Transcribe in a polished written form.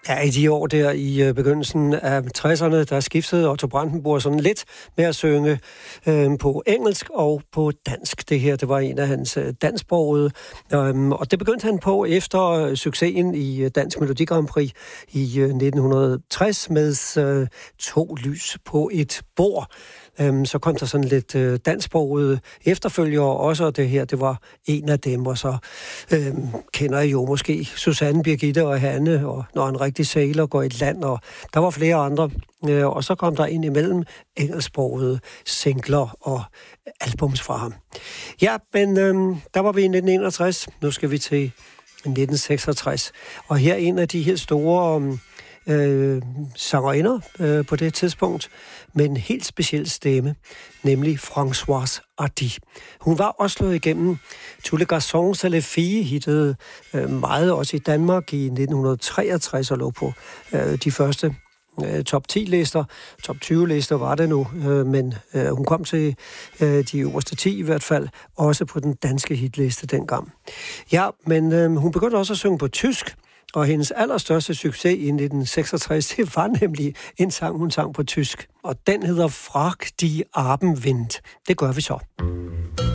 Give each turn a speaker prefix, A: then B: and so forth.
A: Ja, i de år der i begyndelsen af 60'erne, der skiftede Otto Brandenburg sådan lidt med at synge på engelsk og på dansk. Det her, det var en af hans dansksprogede, og det begyndte han på efter succesen i Dansk Melodi Grand Prix i 1960 med To lys på et bord. Så kom der sådan lidt dansksprogede efterfølgere også, og det her, det var en af dem, og så kender I jo måske Susanne, Birgitte og Hanne, og Når en rigtig sailor går i et land, og der var flere andre, og så kom der ind imellem engelsksprogede singler og albums fra ham. Ja, men der var vi i 1961, nu skal vi til 1966, og her er en af de helt store sangerinder på det tidspunkt, med en helt speciel stemme, nemlig Françoise Hardy. Hun var også slået igennem. Tous les garçons et les filles hittede meget også i Danmark i 1963 og lå på de første top 10-lister. Top 20-lister var det nu, men hun kom til de øverste 10 i hvert fald, også på den danske hitliste dengang. Ja, men hun begyndte også at synge på tysk, og hendes allerstørste succes i 1966, det var nemlig en sang, hun sang på tysk. Og den hedder Frag die Abendwind. Det gør vi så.